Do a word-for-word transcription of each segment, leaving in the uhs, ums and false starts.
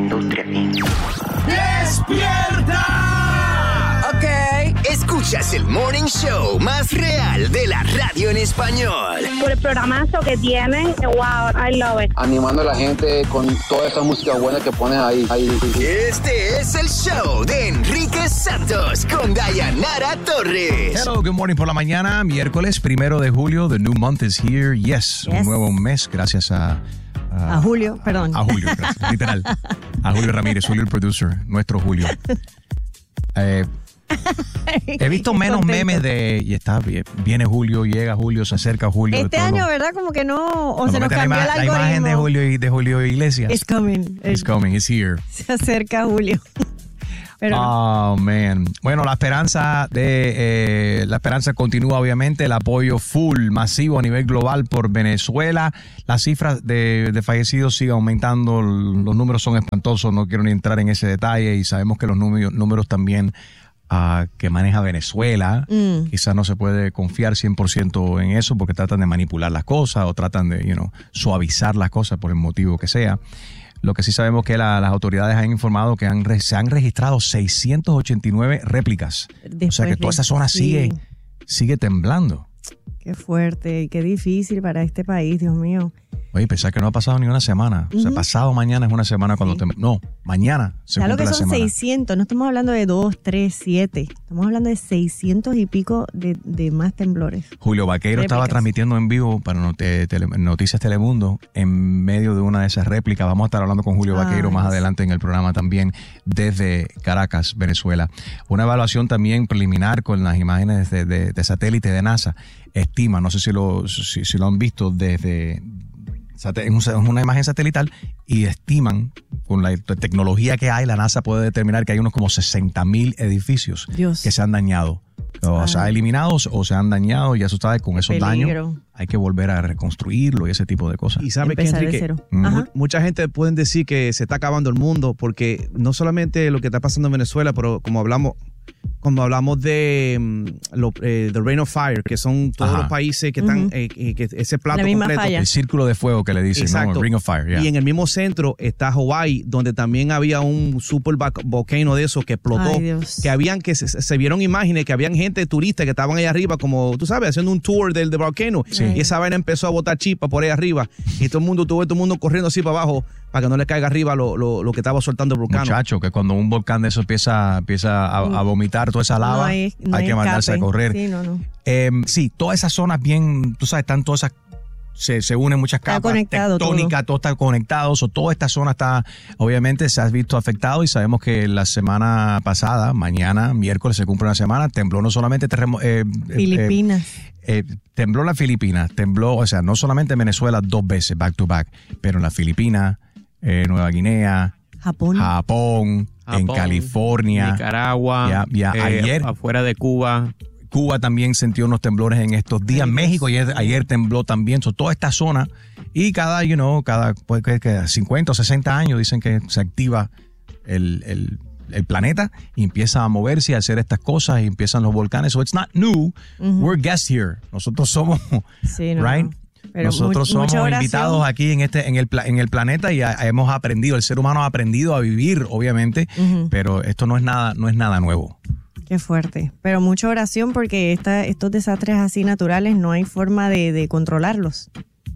Un, dos, tres, y... ¡Despierta! Ok, escuchas el morning show más real de la radio en español. Por el programazo que tienen, wow, I love it. Animando a la gente con toda esa música buena que pones ahí. ahí. Este es el show de Enrique Santos con Dayanara Torres. Hello, good morning por la mañana, miércoles primero de julio. The new month is here. Yes, Yes. un nuevo mes gracias a... A Julio, perdón. A Julio, gracias, literal. A Julio Ramírez, Julio el producer, nuestro Julio. Eh, he visto menos Contento. memes de... Y está bien, viene Julio, llega Julio, se acerca Julio. Este todo año, lo- ¿verdad? Como que no, o Como se nos que la cambió ima- el la algoritmo. imagen de Julio, y- de Julio Iglesias. It's coming. It's coming, it's here. Se acerca Julio. Pero Oh, man. Bueno, la esperanza de eh, la esperanza continúa, obviamente. El apoyo full, masivo a nivel global por Venezuela. Las cifras de, de fallecidos siguen aumentando. Los números son espantosos. No quiero ni entrar en ese detalle. Y sabemos que los números, números también uh, que maneja Venezuela, Mm. quizás no se puede confiar cien por ciento en eso porque tratan de manipular las cosas o tratan de, you know, suavizar las cosas por el motivo que sea. Lo que sí sabemos que la- las autoridades han informado que han re- se han registrado seiscientas ochenta y nueve réplicas. o sea Después que toda de- esa zona sí. sigue, sigue temblando. qué fuerte y qué difícil para este país, Dios mío. Oye, pensar que no ha pasado ni una semana. O sea, Ujú. pasado mañana es una semana cuando Sí. tem- No, mañana se Ya lo cumple que la son semana. seiscientos, no estamos hablando de dos, tres, siete. Estamos hablando de seiscientos y pico de, de más temblores. Julio Vaqueiro estaba Réplicas. transmitiendo en vivo para Note- Tele- Noticias Telemundo en medio de una de esas réplicas. Vamos a estar hablando con Julio Ay, Vaqueiro más sí. adelante en el programa también desde Caracas, Venezuela. Una evaluación también preliminar con las imágenes de, de- de satélite de NASA estima, no sé si lo, si, si lo han visto desde... sate- Es un- es una imagen satelital y estiman, con la tecnología que hay, la NASA puede determinar que hay unos como sesenta mil edificios Dios. que se han dañado. O se han Ay. eliminado o se han dañado, y ya tú sabes, con esos Peligro. daños hay que volver a reconstruirlo y ese tipo de cosas. Y sabes que, Empezar de Enrique, cero. Mm. Ajá. mucha gente pueden decir que se está acabando el mundo porque no solamente lo que está pasando en Venezuela, pero como hablamos como hablamos de mm, lo, eh, the Rain of Fire, que son todos Ajá. los países que están Ujú. eh, eh, que ese plato La misma completo. falla. El círculo de fuego que le dicen, ¿no? Exacto. El Ring of Fire, yeah. Y en el mismo centro está Hawái, donde también había un super vac- volcano de esos que explotó. Ay, Dios. Que habían que se, se vieron imágenes que habían gente turista que estaban ahí arriba, como tú sabes, haciendo un tour del, del volcano. Sí. Y esa vaina empezó a botar chispa por ahí arriba. Y todo el mundo, todo, todo el mundo corriendo así para abajo para que no le caiga arriba lo, lo, lo que estaba soltando el volcán. Muchacho, que cuando un volcán de eso empieza, empieza a, a vomitar toda esa lava, No hay- no hay hay que mandarse escape. a correr. Sí, no, no. Eh, sí, todas esas zonas bien, tú sabes, están todas esas, se, se unen muchas Está capas conectado tectónicas, todo. está conectado, so, toda esta zona está, obviamente se ha visto afectado y sabemos que la semana pasada, mañana, miércoles, se cumple una semana, tembló no solamente terremo- eh, eh, Filipinas. eh, tembló en las Filipinas, tembló, o sea, no solamente en Venezuela dos veces, back to back, pero en las Filipinas, eh, Nueva Guinea, Japón. Japón, en Japón, California, Nicaragua, Ya, ya, eh, ayer. afuera de Cuba. Cuba también sintió unos temblores en estos días. Ay, México ayer, ayer tembló también. So, toda esta zona y cada, you know, cada pues, que, que cincuenta o sesenta años dicen que se activa el, el, el planeta y empieza a moverse y a hacer estas cosas y empiezan los volcanes. So it's not new. We're guests here. Nosotros somos, Sí, no, right? no. Pero Nosotros mu- somos mucha oración. invitados aquí en este en el pla- en el planeta y a- hemos aprendido, el ser humano ha aprendido a vivir, obviamente, Ujú. pero esto no es nada no es nada nuevo. Qué fuerte. Pero mucha oración porque esta, estos desastres así naturales no hay forma de, de controlarlos.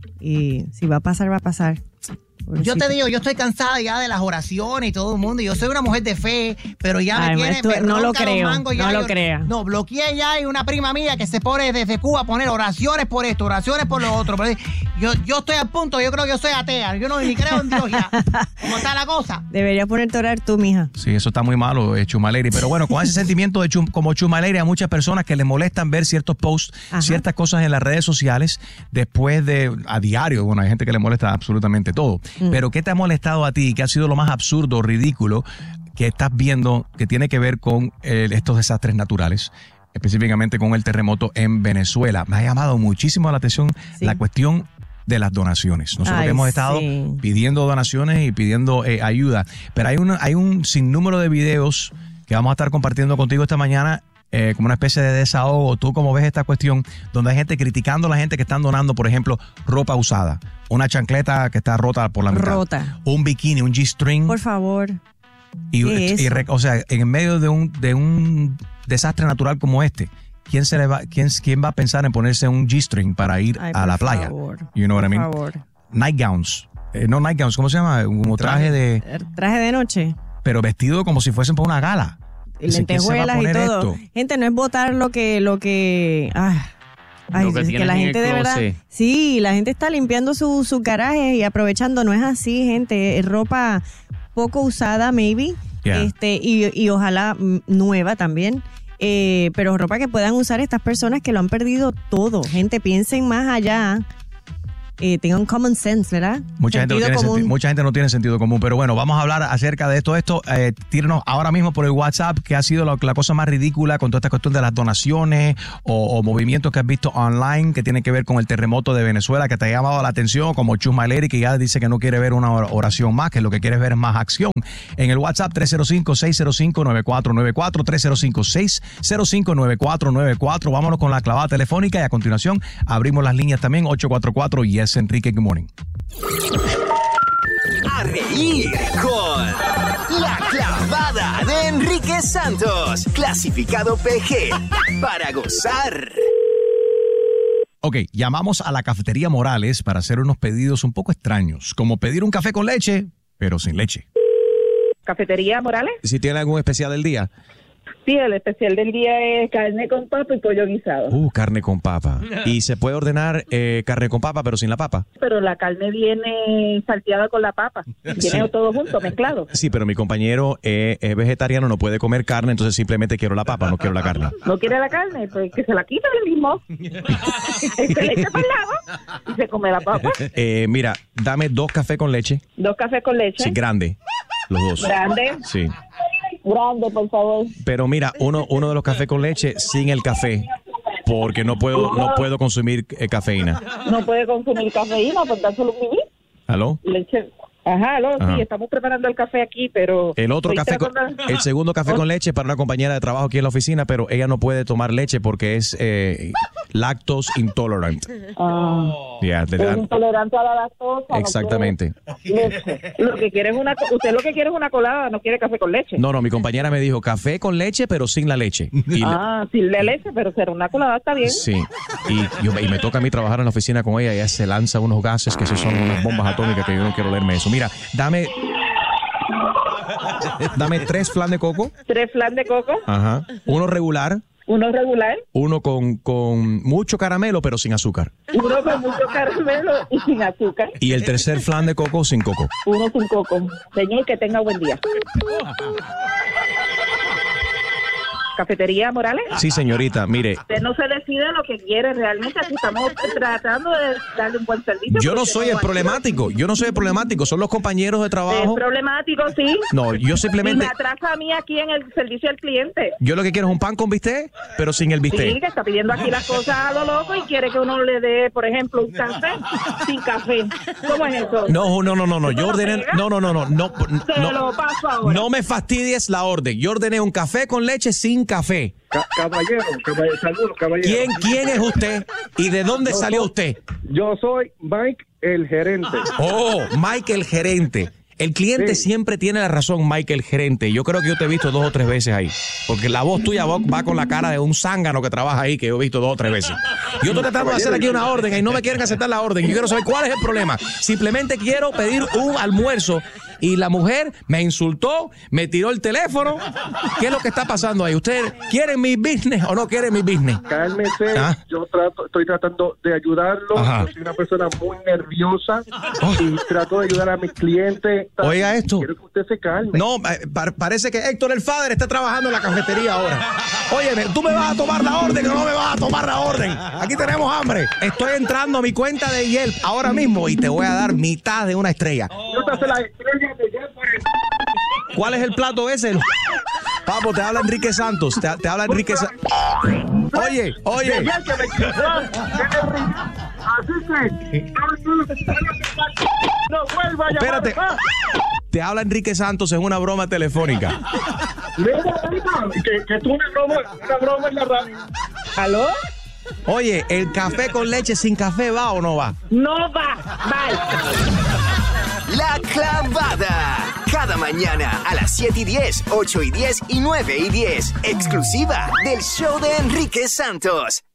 Y si va a pasar, va a pasar. Yo Pobrecito. te digo, yo estoy cansada ya de las oraciones y todo el mundo. Yo soy una mujer de fe, pero ya Ay, me tiene... tú- me no lo ronca los creo, mangos, ya no lo yo- crea. No, bloqueé ya y una prima mía que se pone desde Cuba a poner oraciones por esto, oraciones por lo otro. Pero yo, yo estoy al punto, yo creo que yo soy atea. Yo no ni creo en Dios ya. ¿Cómo está la cosa? Debería ponerte a orar tú, mija. Sí, eso está muy malo, eh, Chumaleri. Pero bueno, con ese sentimiento de chum- como Chumaleri, a muchas personas que les molestan ver ciertos posts, Ajá. ciertas cosas en las redes sociales, después de, a diario, bueno, hay gente que le molesta absolutamente todo. Mm. Pero ¿qué te ha molestado a ti? ¿Qué ha sido lo más absurdo, ridículo que estás viendo que tiene que ver con eh, estos desastres naturales? Específicamente con el terremoto en Venezuela. Me ha llamado muchísimo la atención Sí. la cuestión de las donaciones. Nosotros Ay, hemos estado sí. pidiendo donaciones y pidiendo eh, ayuda, pero hay, una, hay un sinnúmero de videos que vamos a estar compartiendo contigo esta mañana eh, como una especie de desahogo. ¿Tú cómo ves esta cuestión donde hay gente criticando a la gente que están donando, por ejemplo, ropa usada? Una chancleta que está rota por la mitad. Rota. Un bikini, un G-string. Por favor. Y, ¿Qué es y eso? re- o sea, en medio de un, de un desastre natural como este, ¿quién se le va, quién, quién va a pensar en ponerse un G-string para ir Ay, a por la playa? favor, You know what I por mean? favor. Nightgowns. Eh, no nightgowns, ¿cómo se llama? Como traje de, Traje de noche. pero vestido como si fuesen para una gala. Dice, ¿quién se va a Lentejuelas y poner todo. esto? Gente, no es votar lo que, lo que, ah, ay, Lo que es que tienes la en gente el de verdad, closet. sí, la gente está limpiando su, su garaje y aprovechando, no es así, gente, es ropa poco usada, maybe, Yeah. este, y, y ojalá mm, nueva también. Eh, pero ropa que puedan usar estas personas que lo han perdido todo. Gente, piensen más allá. Eh, tengan common sense, ¿verdad? Mucha gente, no Sentido tiene común. senti- mucha gente no tiene sentido común, pero bueno, vamos a hablar acerca de esto. Esto, eh, tírenos ahora mismo por el WhatsApp, que ha sido la, la cosa más ridícula con toda esta cuestión de las donaciones o, o movimientos que has visto online que tienen que ver con el terremoto de Venezuela, que te ha llamado la atención, como Chus Maileri, que ya dice que no quiere ver una or- oración más, que lo que quiere es ver es más acción. En el WhatsApp tres cero cinco, seis cero cinco, nueve cuatro nueve cuatro, tres cero cinco, seis cero cinco, nueve cuatro nueve cuatro. Vámonos con la clavada telefónica y a continuación abrimos las líneas también, ocho cuatro cuatro, yes, Enrique, good morning. A reír con La Clavada de Enrique Santos. Clasificado P G. Para gozar. Ok, llamamos a la cafetería Morales para hacer unos pedidos un poco extraños, como pedir un café con leche, pero sin leche. ¿Cafetería Morales? Si tiene algún especial del día. Sí, el especial del día es carne con papa y pollo guisado. Uh, carne con papa. Y se puede ordenar eh, carne con papa, pero sin la papa. Pero la carne viene salteada con la papa. Viene Sí. todo junto, mezclado. Sí, pero mi compañero eh, es vegetariano, no puede comer carne, entonces simplemente quiero la papa, no quiero la carne. ¿No quiere la carne? Pues que se la quite el mismo. Se le echa para el lado y se come la papa. Eh, mira, dame dos cafés con leche. Dos cafés con leche. Sí, grande. Los dos. Grande. Sí. Grande, por favor. Pero mira, uno, uno de los cafés con leche sin el café, porque no puedo, no puedo consumir eh, cafeína. No puede consumir cafeína, por dárselo un mini. ¿Aló? Leche. Ajá, aló, Ajá. sí, estamos preparando el café aquí, pero... El otro estoy café, con- tratando- el segundo café con leche para una compañera de trabajo aquí en la oficina, pero ella no puede tomar leche porque es eh, lactose intolerant. Ah, Ya, le es dan- intolerante a la lactosa. no exactamente. quiere leche. Lo que quiere es una... Usted lo que quiere es una colada, no quiere café con leche. No, no, mi compañera me dijo café con leche, pero sin la leche. Y le- Ah, sin de leche, pero será una colada, está bien. sí, y, yo- y me toca a mí trabajar en la oficina con ella. Ella se lanza unos gases que esos son unas bombas atómicas que yo no quiero leerme eso. Mira, dame. Dame tres flan de coco. Tres flan de coco, Ajá. Uno regular. uno regular, Uno con, con mucho caramelo, pero sin azúcar. uno con mucho caramelo y sin azúcar, Y el tercer flan de coco sin coco. uno sin coco. Señor, que tenga buen día. ¿Cafetería Morales? Sí, señorita, mire. Usted no se decide lo que quiere realmente. Aquí estamos tratando de darle un buen servicio. Yo no porque soy el hay- problemático. Yo no soy el problemático. Son los compañeros de Es trabajo. problemático, sí. No, yo Y me simplemente. atrasa a mí aquí en el servicio al cliente. Yo lo que quiero es un pan con bistec, pero sin el Sí, bistec. que está pidiendo aquí las cosas a lo loco y quiere que uno le dé, por ejemplo, un café sin café. ¿Cómo es eso? No, no, no, no, no. Yo ordené. No, no, no, no. No, Se no, lo paso ahora. no me fastidies la orden. Yo ordené un café con leche sin café. Ca- caballero, caballero, saludos, caballero. ¿Quién, quién es usted y de dónde salió usted? Yo soy Mike, el gerente. Oh, Mike el gerente. El cliente Sí. siempre tiene la razón, Mike el gerente. Yo creo que yo te he visto dos o tres veces ahí. Porque la voz tuya va va con la cara de un zángano que trabaja ahí, que yo he visto dos o tres veces. Yo estoy tratando de hacer aquí una orden y no me quieren aceptar la orden. Yo quiero saber cuál es el problema. Simplemente quiero pedir un almuerzo y la mujer me insultó, me tiró el teléfono. ¿Qué es lo que está pasando ahí? ¿Ustedes quieren mi business o no quieren mi business? Cálmese, Ah. yo trato, estoy tratando de ayudarlo. Ajá. Yo soy una persona muy nerviosa Oh. y trato de ayudar a mis clientes. Oiga esto. Quiero que usted se calme. No, eh, pa- parece que Héctor el Father está trabajando en la cafetería ahora. Óyeme, tú me vas a tomar la orden o no me vas a tomar la orden. Aquí tenemos hambre. Estoy entrando a mi cuenta de Yelp ahora mismo y te voy a dar mitad de una estrella. Yo te hace la estrella de Yelp por el- ¿Cuál es el plato ese? Papo, te habla Enrique Santos. Te, te habla Enrique Santos. Oye, oye. de Yelp que me equivoqué. Así que no vuelva a llamar Espérate. más. Te habla Enrique Santos en una broma telefónica. Mira, mira, que, que tú una broma, una broma en la radio. ¿Aló? Oye, ¿el café con leche sin café va o no va? No va. Bye. La Clavada. Cada mañana a las siete y diez, ocho y diez y nueve y diez. Exclusiva del show de Enrique Santos.